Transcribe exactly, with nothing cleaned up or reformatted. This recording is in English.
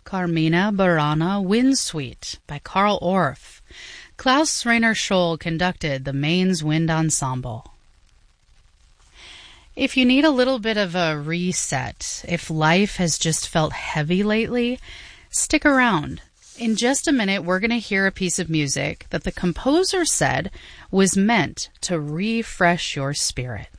Carmina Burana Wind Suite by Carl Orff. Klaus Rainer Scholl conducted the Mainz Wind Ensemble. If you need a little bit of a reset, if life has just felt heavy lately, stick around. In just a minute, we're going to hear a piece of music that the composer said was meant to refresh your spirit.